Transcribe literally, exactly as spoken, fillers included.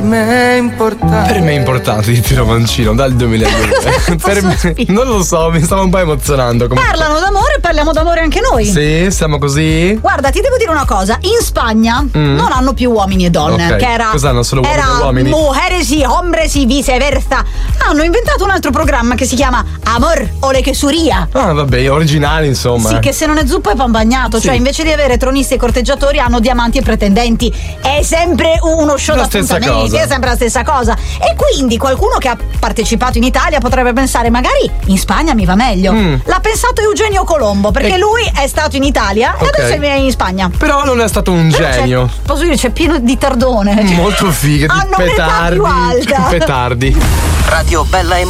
Per me è importante. Per me è importante di Tiro Mancino dal duemiladue. Per me, non lo so, mi stavo un po' emozionando. Comunque. Parlano d'amore, parliamo d'amore anche noi. Sì, siamo così. Guarda, ti devo dire una cosa: in Spagna mm. non hanno più uomini e donne. Okay. Che era. Cos'hanno solo uomini era e uomini? Mujeres y hombres y viceversa. Hanno inventato un altro programma che si chiama Amor o le Quesuria. Ah, vabbè, originali insomma. Sì, che se non è zuppa è pan bagnato. Sì. Cioè, invece di avere tronisti e corteggiatori, hanno diamanti e pretendenti. È sempre uno show la d'appuntamenti, è sempre la stessa cosa. E quindi qualcuno che ha partecipato in Italia potrebbe pensare: magari in Spagna mi va meglio. Mm. L'ha pensato Eugenio Colombo, perché e... lui è stato in Italia okay. e adesso è in Spagna. Però non è stato un Però genio. Posso dire, c'è pieno di tardone. Molto figa, di hanno petardi. Più alta. Petardi. Radio Bella e